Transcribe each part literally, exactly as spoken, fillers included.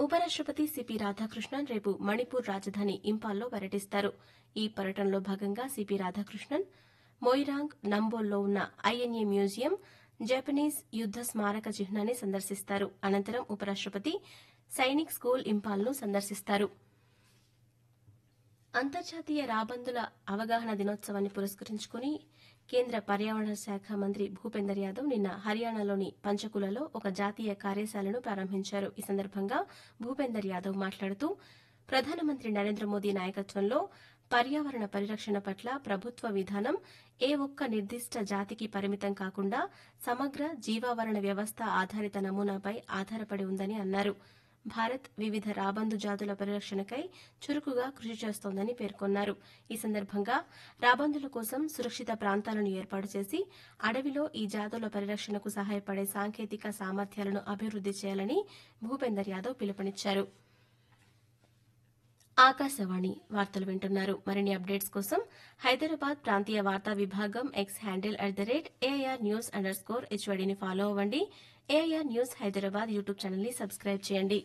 ఉపరాష్టపతి సిపి రాధాకృష్ణన్ రేపు మణిపూర్ రాజధాని ఇంపాల్లో పర్యటిస్తారు. ఈ పర్యటనలో భాగంగా సిపి రాధాకృష్ణన్ మొయిరాంగ్, నంబోల్లో ఉన్న ఐఎన్ఏ మ్యూజియం, జపనీస్ యుద్ద స్మారక చిహ్నాన్ని సందర్శిస్తారు. అనంతరం ఉపరాష్టపతి సైనిక్ స్కూల్ ఇంపాల్ను సందర్శిస్తారు. అంతర్జాతీయ రాబందుల అవగాహన దినోత్సవాన్ని పురస్కరించుకుని కేంద్ర పర్యావరణ శాఖ మంత్రి భూపేందర్ యాదవ్ నిన్న హర్యానాలోని పంచకులలో ఒక జాతీయ కార్యశాలను ప్రారంభించారు. ఈ సందర్భంగా భూపేందర్ యాదవ్ మాట్లాడుతూ ప్రధానమంత్రి నరేంద్ర మోదీ నాయకత్వంలో పర్యావరణ పరిరక్షణ పట్ల ప్రభుత్వ విధానం ఏ ఒక్క నిర్దిష్ట జాతికి పరిమితం కాకుండా సమగ్ర జీవావరణ వ్యవస్థ ఆధారిత నమూనాపై ఆధారపడి ఉందని అన్నారు. భారత్ వివిధ రాబందు జాతుల పరిరక్షణకై చురుకుగా కృషి చేస్తోందని పేర్కొన్నారు. ఈ సందర్భంగా రాబందుల కోసం సురక్షిత ప్రాంతాలను ఏర్పాటు చేసి అడవిలో ఈ జాతుల పరిరక్షణకు సహాయపడే సాంకేతిక సామర్థ్యాలను అభివృద్ది చేయాలని భూపేందర్ యాదవ్ పిలుపునిచ్చారు. ఆకాశవాణి వార్తలు వింటున్నారు. మరిన్ని అప్డేట్స్ కోసం హైదరాబాద్ ప్రాంతీయ వార్తా విభాగం X handle at the rate AIR news under score హెచ్వైడీని follow అవ్వండి. ఏఐఆర్ న్యూస్ హైదరాబాద్ యూట్యూబ్ ఛానల్ని సబ్స్క్రైబ్ చేయండి.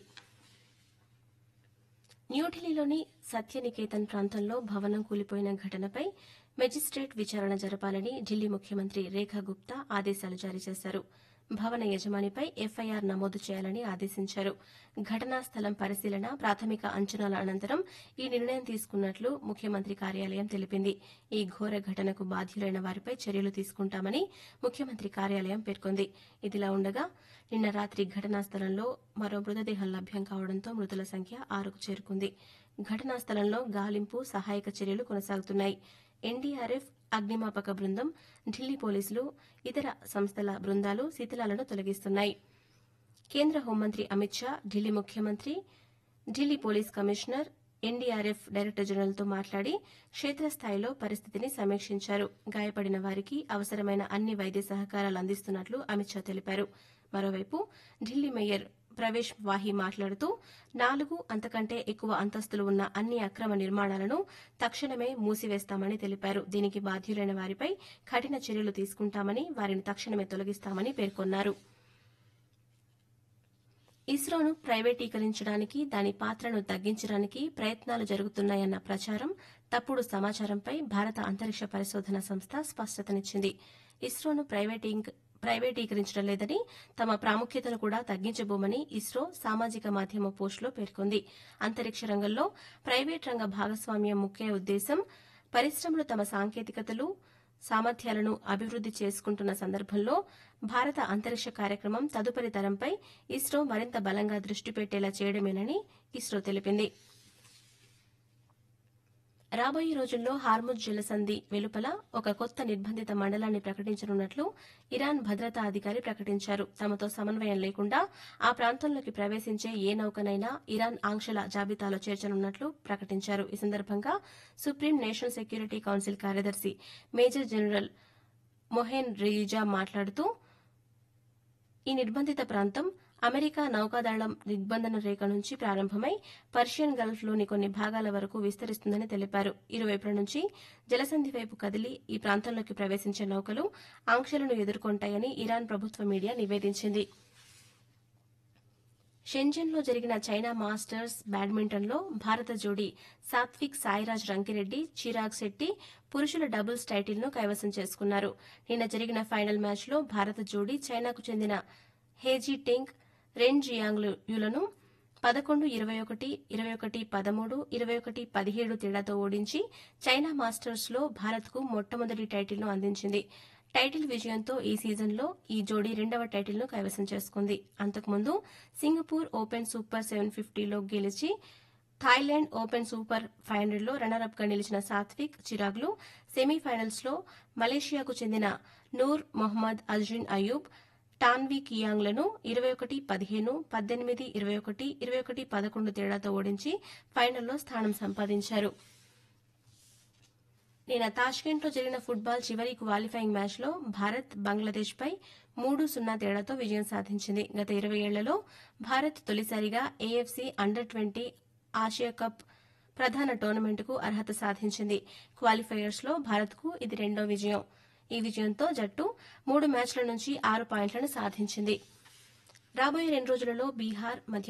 న్యూఢిల్లీలోని సత్యనికేతన్ ప్రాంతంలో భవనం కూలిపోయిన ఘటనపై మెజిస్ట్రేట్ విచారణ జరపాలని ఢిల్లీ ముఖ్యమంత్రి రేఖా గుప్తా ఆదేశాలు జారీ చేశారు. భవన యజమానిపై ఎఫ్ఐఆర్ నమోదు చేయాలని ఆదేశించారు. ఘటనా స్థలం పరిశీలన, ప్రాథమిక అంచనాల అనంతరం ఈ నిర్ణయం తీసుకున్నట్లు ముఖ్యమంత్రి కార్యాలయం తెలిపింది. ఈ ఘోర ఘటనకు బాధ్యులైన వారిపై చర్యలు తీసుకుంటామని ముఖ్యమంత్రి కార్యాలయం పేర్కొంది. ఇదిలా ఉండగా నిన్న రాత్రి ఘటనా స్థలంలో మరో మృతదేహం లభ్యం కావడంతో మృతుల సంఖ్య ఆరుకు చేరుకుంది. ఘటనా స్థలంలో గాలింపు, సహాయక చర్యలు కొనసాగుతున్నాయి. ఎన్డీఆర్ఎఫ్, అగ్నిమాపక బృందం, ఢిల్లీ పోలీసులు, ఇతర సంస్థల బృందాలు శిథిలాలను తొలగిస్తున్నాయి. కేంద్ర హోంమంత్రి అమిత్ షా ఢిల్లీ ముఖ్యమంత్రి, Delhi police commissioner, NDRF director జనరల్తో మాట్లాడి క్షేత్రస్థాయిలో పరిస్థితిని సమీక్షించారు. గాయపడిన వారికి అవసరమైన అన్ని వైద్య సహకారాలు అందిస్తున్నట్లు అమిత్ షా తెలిపారు. మరోవైపు ఢిల్లీ మేయర్ ప్రవేశ్ వాహి మాట్లాడుతూ నాలుగు అంతకంటే ఎక్కువ అంతస్తులు ఉన్న అన్ని అక్రమ నిర్మాణాలను తక్షణమే మూసివేస్తామని తెలిపారు. దీనికి బాధ్యులైన వారిపై కఠిన చర్యలు తీసుకుంటామని, వారిని తక్షణమే తొలగిస్తామని పేర్కొన్నారు. ఇస్రోను ప్రైవేటీకరించడానికి, దాని పాత్రను తగ్గించడానికి ప్రయత్నాలు జరుగుతున్నాయన్న ప్రచారం, తప్పుడు సమాచారంపై భారత అంతరిక్ష పరిశోధన సంస్థ స్పష్టతనిచ్చింది. ఇస్రోను ప్రైవేటింగ్ ప్రైవేటీకరించడం లేదని, తమ ప్రాముఖ్యతను కూడా తగ్గించబోమని ఇస్రో సామాజిక మాధ్యమ పోస్టులో పేర్కొంది. అంతరిక్ష రంగంలో ప్రైవేట్ రంగ భాగస్వామ్యం ముఖ్య ఉద్దేశం పరిశ్రమలు తమ సాంకేతికతలు, సామర్థ్యాలను అభివృద్ది చేసుకుంటున్న సందర్భంలో భారత అంతరిక్ష కార్యక్రమం తదుపరి తరంపై ఇస్రో మరింత బలంగా దృష్టి పెట్టేలా చేయడమేనని ఇస్రో తెలిపింది. రాబోయే రోజుల్లో హార్ముజ్ జలసంధి వెలుపల ఒక కొత్త నిర్బంధిత మండలాన్ని ప్రకటించనున్నట్లు ఇరాన్ భద్రతా అధికారి ప్రకటించారు. తమతో సమన్వయం లేకుండా ఆ ప్రాంతంలోకి ప్రవేశించే ఏ నౌకనైనా ఇరాన్ ఆంక్షల జాబితాలో చేర్చనున్నట్లు ప్రకటించారు. ఈ సందర్భంగా సుప్రీం నేషనల్ సెక్యూరిటీ కౌన్సిల్ కార్యదర్శి మేజర్ జనరల్ మొహెన్ రియిజా మాట్లాడుతూ ఈ నిర్బంధిత ప్రాంతం అమెరికా నౌకాదళం దిగ్బంధన రేఖ నుంచి ప్రారంభమై పర్షియన్ గల్ఫ్లోని కొన్ని భాగాల వరకు విస్తరిస్తుందని తెలిపారు. ఇరువైపుల నుంచి జలసంధి వైపు కదిలి ఈ ప్రాంతంలోకి ప్రవేశించే నౌకలు ఆంక్షలను ఎదుర్కొంటాయని ఇరాన్ ప్రభుత్వ మీడియా నివేదించింది. షెంజన్లో జరిగిన చైనా మాస్టర్స్ బ్యాడ్మింటన్లో భారత జోడీ సాత్విక్ సాయిరాజ్ రంకిరెడ్డి, చిరాగ్ శెట్టి పురుషుల డబుల్స్ టైటిల్ను కైవసం చేసుకున్నారు. నిన్న జరిగిన ఫైనల్ మ్యాచ్లో భారత జోడీ చైనాకు చెందిన హేజీ టెంగ్, రెన్ జియాంగ్యులను పదకొండు ఇరవై ఒకటి, ఇరవై ఒకటి పదమూడు, ఇరవై ఒకటి పదిహేడు తేడాతో ఓడించి చైనా మాస్టర్స్లో భారత్కు మొట్టమొదటి టైటిల్ను అందించింది. టైటిల్ విజయంతో ఈ సీజన్లో ఈ జోడీ రెండవ టైటిల్ను కైవసం చేసుకుంది. అంతకుముందు సింగపూర్ ఓపెన్ సూపర్ సెవెన్ ఫిఫ్టీలో గెలిచి థాయిలాండ్ ఓపెన్ సూపర్ ఫైవ్ హండ్రెడ్లో రన్నరప్ గా నిలిచిన సాత్విక్, చిరాగ్లు సెమీఫైనల్స్లో మలేషియాకు చెందిన నూర్ మొహమ్మద్ అజ్రిన్ అయూబ్, టాన్వీ కియాంగ్లను ఇరవై ఒకటి పదిహేను, పద్దెనిమిది ఇరవై ఒకటి, ఇరవై ఒకటి పదకొండు తేడాతో ఓడించి ఫైనల్లో స్థానం సంపాదించారు. నిన్న తాష్కెంట్లో జరిగిన ఫుట్బాల్ చివరి క్వాలిఫైయింగ్ మ్యాచ్లో భారత్ బంగ్లాదేశ్పై మూడు సున్నా తేడాతో విజయం సాధించింది. గత ఇరవై ఏళ్లలో భారత్ తొలిసారిగా AFC under twenty Asia cup ప్రధాన టోర్నమెంటుకు అర్హత సాధించింది. క్వాలిఫైయర్స్లో భారత్కు ఇది రెండో విజయం. ఈ విజయంతో జట్టు మూడు మ్యాచ్ల నుంచి ఆరు పాయింట్లను సాధించింది. రాబోయే రెండు రోజులలో బీహార్, మధ్య